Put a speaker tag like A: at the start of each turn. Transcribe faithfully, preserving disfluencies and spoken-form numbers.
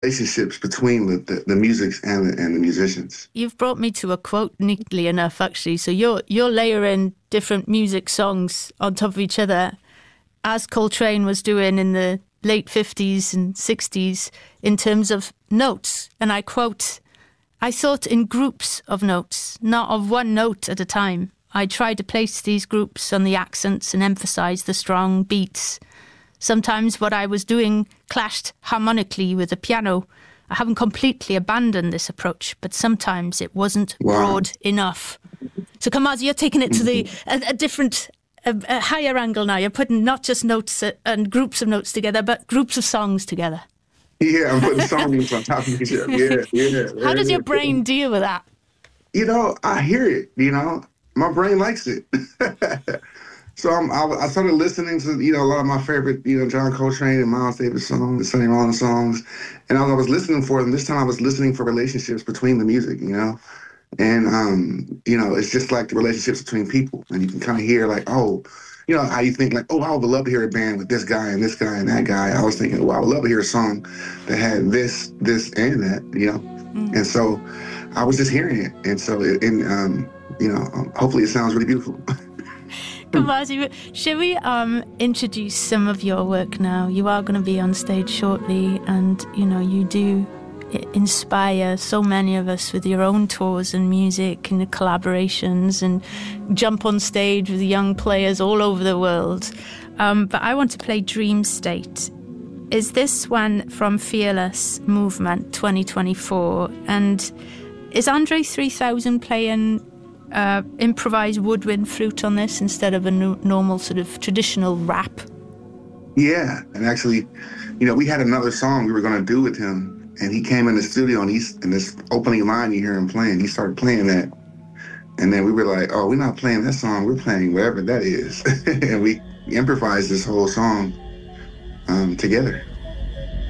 A: relationships between the, the, the music and the, and the musicians.
B: You've brought me to a quote neatly enough, actually. So you're you're layering different music songs on top of each other, as Coltrane was doing in the late fifties and sixties in terms of notes. And I quote, "I thought in groups of notes, not of one note at a time. I tried to place these groups on the accents and emphasize the strong beats. Sometimes what I was doing clashed harmonically with the piano. I haven't completely abandoned this approach, but sometimes it wasn't
A: Wow.
B: broad enough." So Kamasi, you're taking it to the a, a different, a, a higher angle now. You're putting not just notes and groups of notes together, but groups of songs together.
A: Yeah, I'm putting songs on top of each other. Yeah, yeah.
B: How does
A: yeah.
B: your brain deal with that?
A: You know, I hear it, you know. My brain likes it. So I'm, I, I started listening to, you know, a lot of my favorite, you know, John Coltrane and Miles Davis songs, the Sonny Rollins songs. And as I was listening for them, this time I was listening for relationships between the music, you know. And, um, you know, it's just like the relationships between people. And you can kind of hear like, oh, you know, how you think like, oh, I would love to hear a band with this guy and this guy and that guy. I was thinking, oh, I would love to hear a song that had this, this, and that, you know. Mm. And so I was just hearing it. And so, it, and, um, you know, um, hopefully it sounds really beautiful.
B: Kamasi, shall we um, introduce some of your work now? You are going to be on stage shortly, and, you know, you do inspire so many of us with your own tours and music and the collaborations and jump on stage with young players all over the world. Um, but I want to play Dream State. Is this one from Fearless Movement twenty twenty-four? And is Andre three thousand playing uh, improvised woodwind flute on this instead of a no- normal sort of traditional rap?
A: Yeah, and actually, you know, we had another song we were going to do with him. And he came in the studio, and he's in this opening line you hear him playing. He started playing that. And then we were like, oh, we're not playing that song. We're playing whatever that is. And we improvised this whole song um, together.